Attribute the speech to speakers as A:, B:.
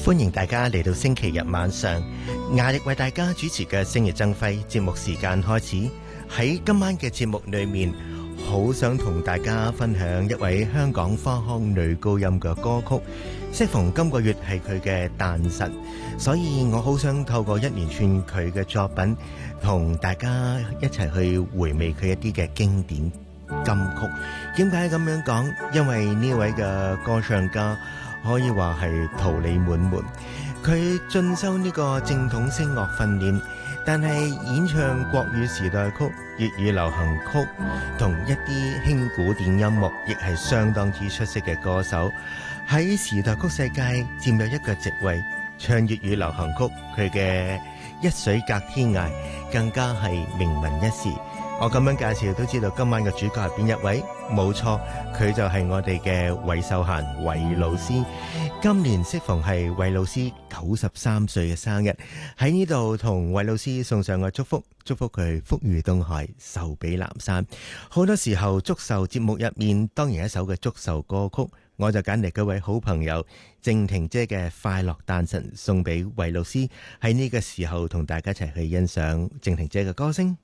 A: 歡迎大家嚟到星期日晚上，亞力為大家主持嘅星夜爭輝節目時間開始。喺今晚嘅節目裏面，好想同大家分享一位香港花腔女高音嘅歌曲。適逢今個月係佢嘅誕辰，所以我好想透過一連串佢嘅作品，同大家一齊去回味佢一啲嘅經典金曲。點解咁樣講？因為呢位嘅歌唱家可以話係桃李滿門，佢進修呢個正統聲樂訓練，但係演唱國語時代曲、粵語流行曲同一啲輕古典音樂，亦係相當之出色嘅歌手。喺時代曲世界佔有一個席位，唱粵語流行曲，佢嘅一水隔天涯更加係名聞一時。我咁樣介紹都知道今晚嘅主角係邊一位？冇錯，佢就係我哋嘅韋秀嫻韋老師。今年適逢係韋老師93歲嘅生日，喺呢度同韋老師送上個祝福，祝福佢福如東海，壽比南山。好多時候祝壽節目入面，當然一首嘅祝壽歌曲，我就揀嚟嗰位好朋友靜婷姐嘅快樂誕辰送俾韋老師。喺呢個時候同大家一齊去欣賞靜婷姐嘅歌聲。